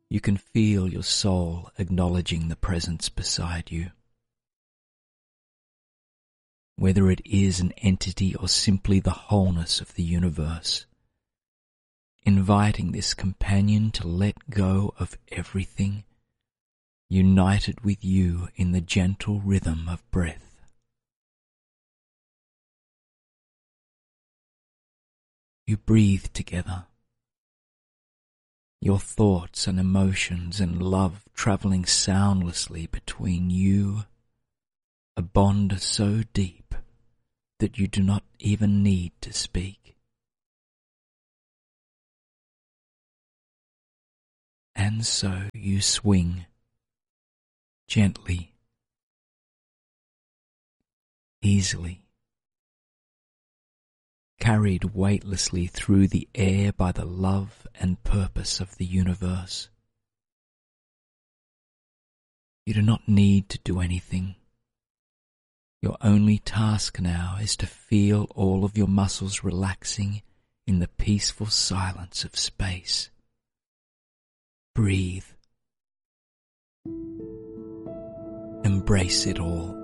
You can feel your soul acknowledging the presence beside you. Whether it is an entity or simply the wholeness of the universe, inviting this companion to let go of everything, united with you in the gentle rhythm of breath. You breathe together, your thoughts and emotions and love travelling soundlessly between you, a bond so deep that you do not even need to speak. And so you swing, gently, easily, carried weightlessly through the air by the love and purpose of the universe. You do not need to do anything. Your only task now is to feel all of your muscles relaxing in the peaceful silence of space. Breathe. Embrace it all.